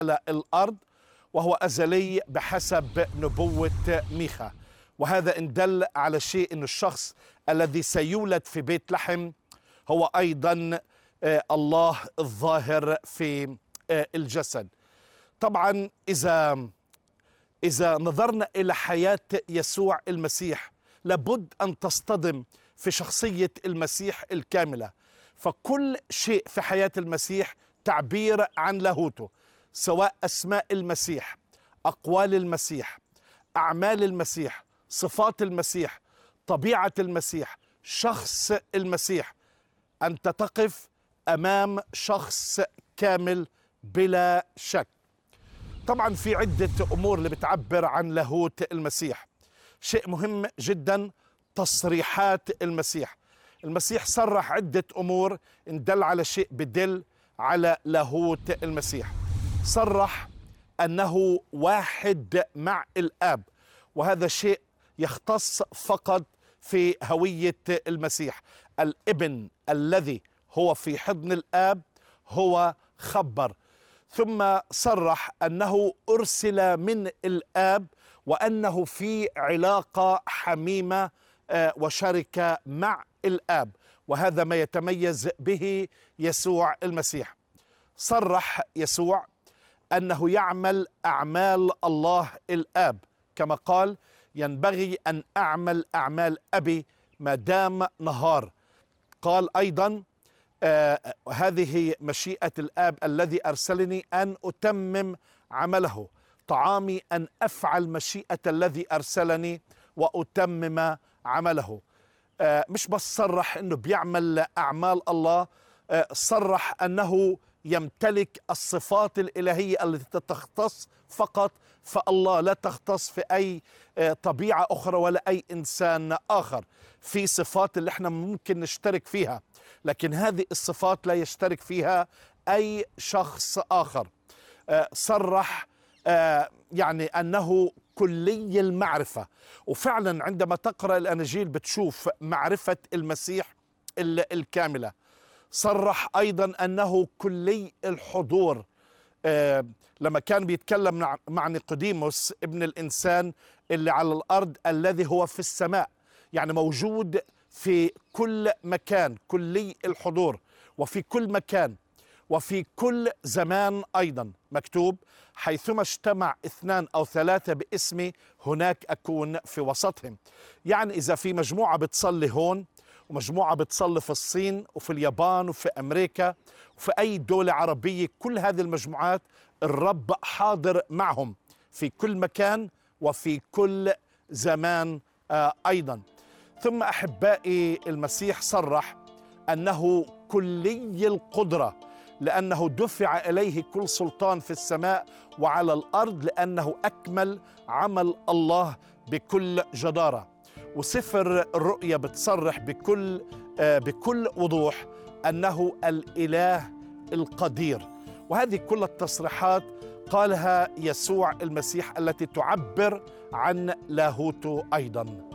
على الأرض، وهو أزلي بحسب نبوة ميخا. وهذا إن دل على شيء، أن الشخص الذي سيولد في بيت لحم هو أيضا الله الظاهر في الجسد. طبعا إذا نظرنا إلى حياة يسوع المسيح لابد أن تصطدم في شخصية المسيح الكاملة. فكل شيء في حياة المسيح تعبير عن لاهوته، سواء أسماء المسيح، أقوال المسيح، أعمال المسيح، صفات المسيح، طبيعة المسيح، شخص المسيح. أنت تقف أمام شخص كامل بلا شك. طبعا في عدة أمور اللي بتعبر عن لاهوت المسيح. شيء مهم جدا تصريحات المسيح. المسيح صرح عدة أمور إن دل على شيء بدل على لاهوت المسيح. صرح أنه واحد مع الآب، وهذا شيء يختص فقط في هوية المسيح. الابن الذي هو في حضن الآب هو خبر. ثم صرح أنه أرسل من الآب، وأنه في علاقة حميمة وشركة مع الآب، وهذا ما يتميز به يسوع المسيح. صرح يسوع أنه يعمل أعمال الله الآب، كما قال: ينبغي أن أعمل أعمال أبي ما دام نهار. قال أيضا: هذه مشيئة الآب الذي أرسلني أن أتمم عمله. طعامي أن أفعل مشيئة الذي أرسلني وأتمم عمله. مش بس صرح أنه بيعمل أعمال الله، صرح أنه يمتلك الصفات الإلهية التي تختص فقط فالله، لا تختص في أي طبيعة أخرى ولا أي إنسان آخر. في صفات اللي احنا ممكن نشترك فيها، لكن هذه الصفات لا يشترك فيها أي شخص آخر. صرح يعني أنه كلي المعرفة، وفعلا عندما تقرأ الأناجيل بتشوف معرفة المسيح الكاملة. صرح أيضا أنه كلي الحضور. لما كان بيتكلم مع نيقوديموس ابن الإنسان اللي على الأرض الذي هو في السماء، يعني موجود في كل مكان، كلي الحضور، وفي كل مكان وفي كل زمان. أيضا مكتوب: حيثما اجتمع 2 أو 3 باسمي هناك أكون في وسطهم. يعني إذا في مجموعة بتصلي هون، ومجموعة بتصلي في الصين وفي اليابان وفي أمريكا وفي أي دولة عربية، كل هذه المجموعات الرب حاضر معهم في كل مكان وفي كل زمان أيضا. ثم أحبائي، المسيح صرح أنه كلي القدرة، لأنه دفع إليه كل سلطان في السماء وعلى الأرض، لأنه أكمل عمل الله بكل جدارة. وسفر الرؤيا بتصرح بكل وضوح أنه الإله القدير. وهذه كل التصريحات قالها يسوع المسيح التي تعبر عن لاهوته أيضا.